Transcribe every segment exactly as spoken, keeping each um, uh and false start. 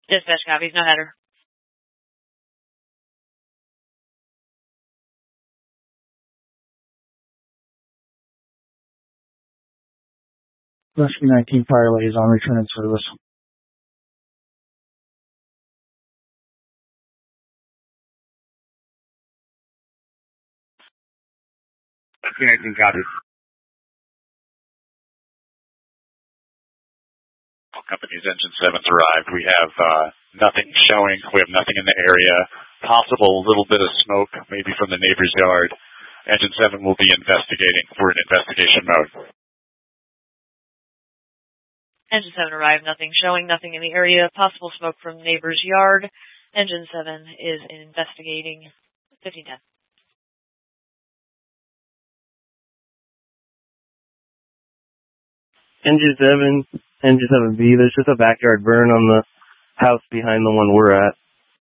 Dispatch copies, no header. Rescue nineteen Fire Liaison returning service. Rescue nineteen copies. All companies, Engine seven's arrived. We have uh, nothing showing. We have nothing in the area. Possible little bit of smoke, maybe from the neighbor's yard. Engine seven will be investigating. We're in investigation mode. Engine seven arrived, nothing showing, nothing in the area, possible smoke from neighbor's yard. Engine seven is investigating. fifteen ten. Engine seven, Engine seven B, there's just a backyard burn on the house behind the one we're at.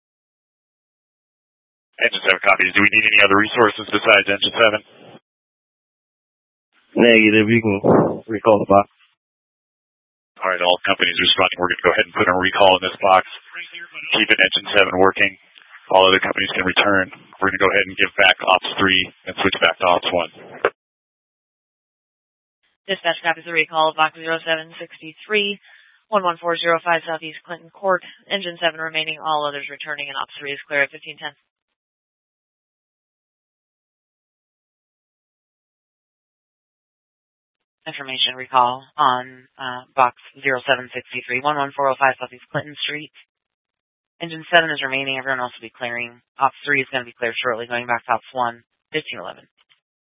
Engine seven copies. Do we need any other resources besides Engine seven? Negative, you can recall the box. All right, all companies responding. We're going to go ahead and put a recall in this box. Keep it Engine seven working. All other companies can return. We're going to go ahead and give back Ops three and switch back to Ops one. Dispatch copies the recall of Box zero seven six three, one one four zero five Southeast Clinton Court. Engine seven remaining, all others returning, and Ops three is clear at fifteen ten. Information recall on uh, Box zero seven six three, one one four zero five Southeast Clinton Street. Engine seven is remaining. Everyone else will be clearing. Ops three is going to be cleared shortly, going back to Ops one, fifteen eleven.